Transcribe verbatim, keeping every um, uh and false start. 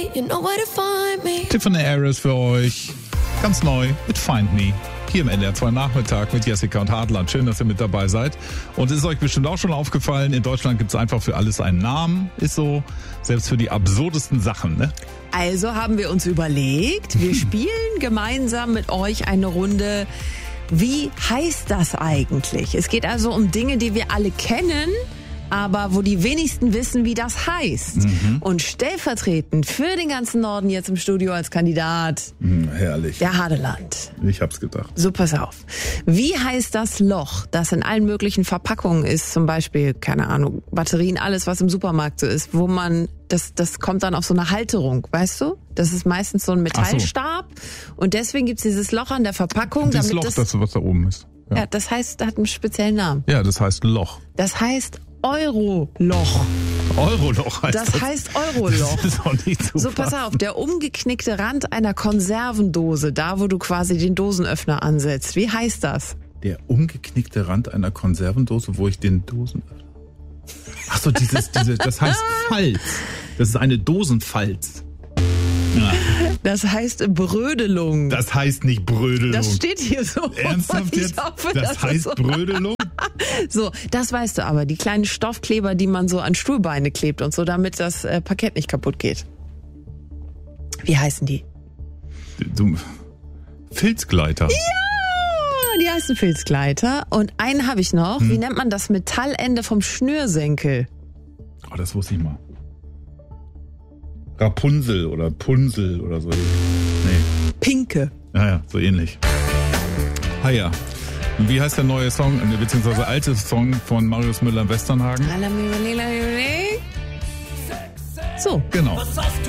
You know where to find me. Tiffany Harris für euch. Ganz neu mit Find Me. Hier im N D R zwei Nachmittag mit Jessica und Hartland. Schön, dass ihr mit dabei seid. Und es ist euch bestimmt auch schon aufgefallen, in Deutschland gibt es einfach für alles einen Namen. Ist so, selbst für die absurdesten Sachen, ne? Also haben wir uns überlegt, wir spielen gemeinsam mit euch eine Runde. Wie heißt das eigentlich? Es geht also um Dinge, die wir alle kennen, aber wo die wenigsten wissen, wie das heißt. Mhm. Und stellvertretend für den ganzen Norden jetzt im Studio als Kandidat, Mhm, herrlich. der Hadeland. Ich hab's gedacht. So, pass auf. Wie heißt das Loch, das in allen möglichen Verpackungen ist, zum Beispiel, keine Ahnung, Batterien, alles, was im Supermarkt so ist, wo man, das, das kommt dann auf so eine Halterung, weißt du? Das ist meistens so ein Metallstab. So. Und deswegen gibt's dieses Loch an der Verpackung. Dieses damit Loch, das, das, was da oben ist. Ja. ja, das heißt, das hat einen speziellen Namen. Ja, das heißt Loch. Das heißt Euroloch. Euroloch heißt das. Das heißt Euroloch. Das ist auch nicht super. So, pass auf, der umgeknickte Rand einer Konservendose, da wo du quasi den Dosenöffner ansetzt. Wie heißt das? Der umgeknickte Rand einer Konservendose, wo ich den Dosen... Ach so, dieses, diese, das heißt Falz. Das ist eine Dosenfalz. Ja. Das heißt Brödelung. Das heißt nicht Brödelung. Das steht hier so. Ernsthaft Ich jetzt? hoffe, das dass heißt es so Brödelung? So, das weißt du aber. Die kleinen Stoffkleber, die man so an Stuhlbeine klebt und so, damit das äh, Parkett nicht kaputt geht. Wie heißen die? Du, Filzgleiter. Ja, die heißen Filzgleiter. Und einen habe ich noch. Hm. Wie nennt man das Metallende vom Schnürsenkel? Oh, das wusste ich mal. Rapunzel oder Punsel oder so. Nee. Pinke. Ja, ja, so ähnlich. Ah ja. Und wie heißt der neue Song, beziehungsweise alte Song von Marius Müller-Westernhagen? So. Genau. Was hast du